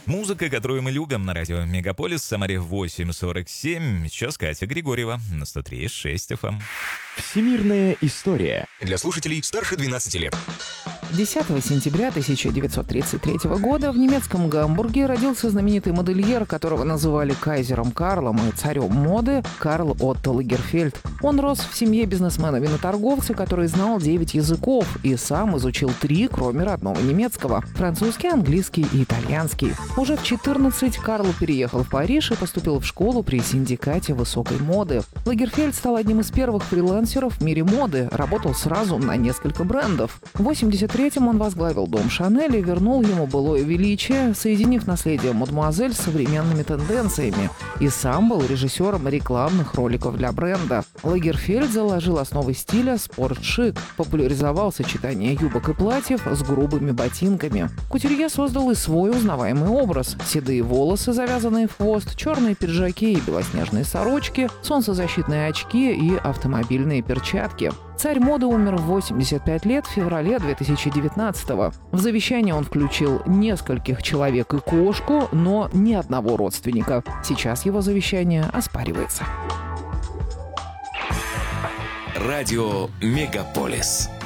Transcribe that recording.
Музыка, которую мы любим на радио Мегаполис, Самаре 8:47. Сейчас Катя Григорьева на 103.6 FM. Всемирная история. Для слушателей старше 12 лет. 10 сентября 1933 года в немецком Гамбурге родился знаменитый модельер, которого называли кайзером Карлом и царем моды, Карл Отто Лагерфельд. Он рос в семье бизнесмена-виноторговца, который знал 9 языков и сам изучил 3, кроме родного немецкого – французский, английский и итальянский. Уже в 14 Карл переехал в Париж и поступил в школу при синдикате высокой моды. Лагерфельд стал одним из первых фрилансеров в мире моды, работал сразу на несколько брендов. В 1983-м он возглавил дом Шанель и вернул ему былое величие, соединив наследие мадемуазель с современными тенденциями, и сам был режиссером рекламных роликов для бренда. Лагерфельд заложил основы стиля спорт-шик, популяризовал сочетание юбок и платьев с грубыми ботинками. Кутюрье создал и свой узнаваемый образ: седые волосы, завязанные в хвост, черные пиджаки и белоснежные сорочки, солнцезащитные очки и автомобильные перчатки. Царь моды умер в 85 лет в феврале 2019-го. В завещание он включил нескольких человек и кошку, но ни одного родственника. Сейчас его завещание оспаривается. Радио Мегаполис.